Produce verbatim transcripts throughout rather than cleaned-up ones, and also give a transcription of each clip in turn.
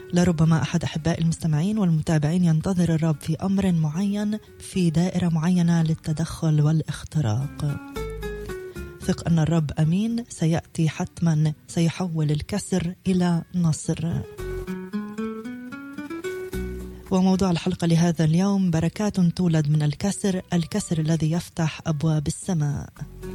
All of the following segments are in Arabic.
لربما أحد أحباء المستمعين والمتابعين ينتظر الرب في أمر معين في دائرة معينة للتدخل والاختراق. ثق أن الرب أمين، سيأتي حتما، سيحول الكسر إلى نصر. وموضوع الحلقة لهذا اليوم: بركات تولد من الكسر، الكسر الذي يفتح أبواب السماء.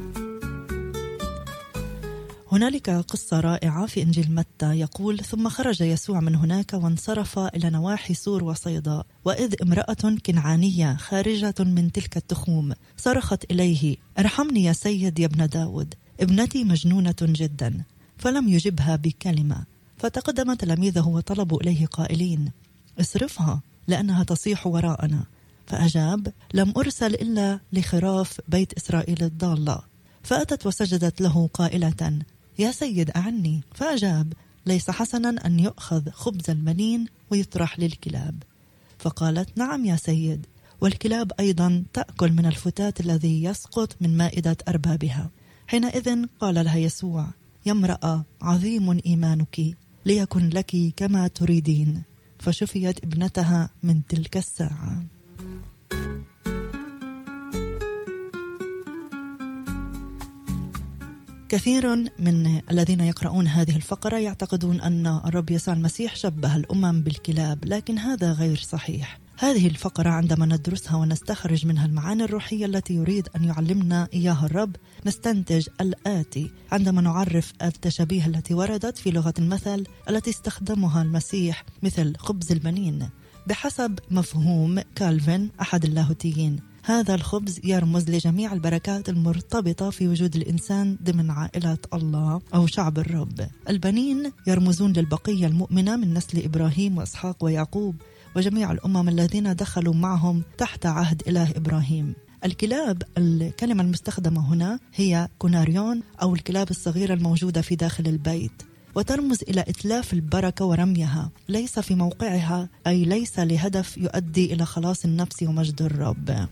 هنالك قصة رائعة في إنجيل متى، يقول: ثم خرج يسوع من هناك وانصرف إلى نواحي سور وصيدا، وإذ امرأة كنعانية خارجة من تلك التخوم صرخت إليه: ارحمني يا سيد يا ابن داود، ابنتي مجنونة جدا. فلم يجبها بكلمة. فتقدم تلاميذه وطلبوا إليه قائلين: اصرفها لأنها تصيح وراءنا. فأجاب: لم أرسل إلا لخراف بيت إسرائيل الضالة. فأتت وسجدت له قائلة: يا سيد أعني. فأجاب: ليس حسنا أن يؤخذ خبز المنين ويطرح للكلاب. فقالت: نعم يا سيد، والكلاب أيضا تأكل من الفتات الذي يسقط من مائدة أربابها. حينئذ قال لها يسوع: يا امرأة، عظيم إيمانك، ليكن لك كما تريدين. فشفيت ابنتها من تلك الساعة. كثير من الذين يقرؤون هذه الفقرة يعتقدون أن الرب يسوع المسيح شبه الأمم بالكلاب، لكن هذا غير صحيح. هذه الفقرة عندما ندرسها ونستخرج منها المعاني الروحية التي يريد أن يعلمنا إياها الرب، نستنتج الآتي عندما نعرف التشابيه التي وردت في لغة المثل التي استخدمها المسيح، مثل خبز البنين. بحسب مفهوم كالفن أحد اللاهوتيين، هذا الخبز يرمز لجميع البركات المرتبطة في وجود الإنسان ضمن عائلة الله أو شعب الرب. البنين يرمزون للبقية المؤمنة من نسل إبراهيم وإسحاق ويعقوب وجميع الأمم الذين دخلوا معهم تحت عهد إله إبراهيم. الكلاب، الكلمة المستخدمة هنا هي كوناريون أو الكلاب الصغيرة الموجودة في داخل البيت، وترمز إلى إتلاف البركة ورميها، ليس في موقعها، أي ليس لهدف يؤدي إلى خلاص النفس ومجد الرب.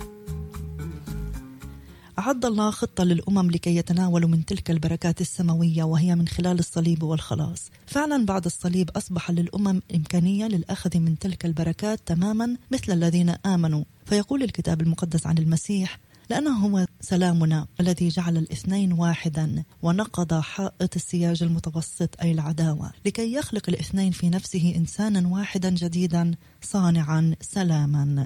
أعد الله خطة للأمم لكي يتناولوا من تلك البركات السماوية، وهي من خلال الصليب والخلاص. فعلا بعد الصليب أصبح للأمم إمكانية للأخذ من تلك البركات تماما مثل الذين آمنوا. فيقول الكتاب المقدس عن المسيح: لأنه هو سلامنا الذي جعل الاثنين واحدا ونقض حائط السياج المتوسط أي العداوة، لكي يخلق الاثنين في نفسه إنسانا واحدا جديدا صانعا سلاما.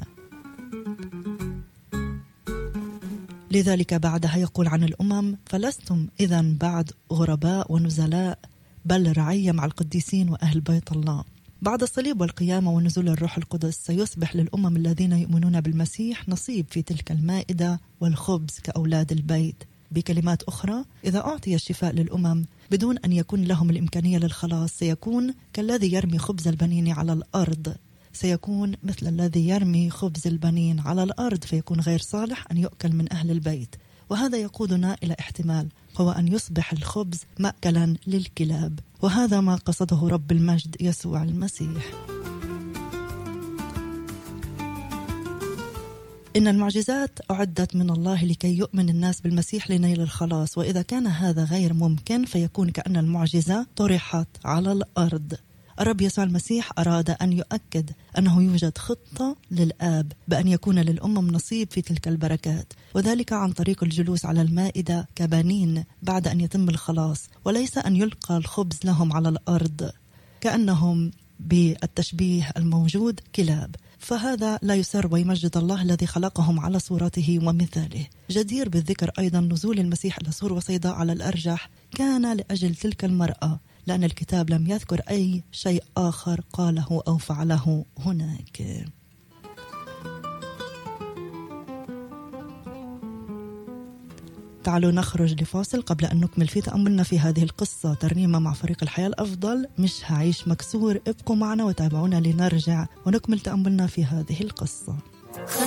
لذلك بعدها يقول عن الأمم: فلستم إذن بعد غرباء ونزلاء، بل رعية مع القديسين وأهل بيت الله. بعد الصليب والقيامة ونزول الروح القدس سيصبح للأمم الذين يؤمنون بالمسيح نصيب في تلك المائدة والخبز كأولاد البيت. بكلمات أخرى، إذا أعطي الشفاء للأمم بدون أن يكون لهم الإمكانية للخلاص، سيكون كالذي يرمي خبز البنين على الأرض، سيكون مثل الذي يرمي خبز البنين على الأرض، فيكون غير صالح أن يؤكل من أهل البيت. وهذا يقودنا إلى احتمال، هو أن يصبح الخبز مأكلا للكلاب، وهذا ما قصده رب المجد يسوع المسيح. إن المعجزات أعدت من الله لكي يؤمن الناس بالمسيح لنيل الخلاص، وإذا كان هذا غير ممكن فيكون كأن المعجزة طرحت على الأرض. الرب يسوع المسيح أراد أن يؤكد أنه يوجد خطة للآب بأن يكون للأمم نصيب في تلك البركات، وذلك عن طريق الجلوس على المائدة كبنين بعد أن يتم الخلاص، وليس أن يلقى الخبز لهم على الأرض كأنهم بالتشبيه الموجود كلاب. فهذا لا يسر ويمجد الله الذي خلقهم على صورته ومثاله. جدير بالذكر أيضا نزول المسيح إلى سور وصيدا على الأرجح كان لأجل تلك المرأة، لأن الكتاب لم يذكر أي شيء آخر قاله أو فعله هناك. تعالوا نخرج لفاصل قبل أن نكمل في تأملنا في هذه القصة. ترنيمة مع فريق الحياة الأفضل، مش هعيش مكسور. ابقوا معنا وتابعونا لنرجع ونكمل تأملنا في هذه القصة.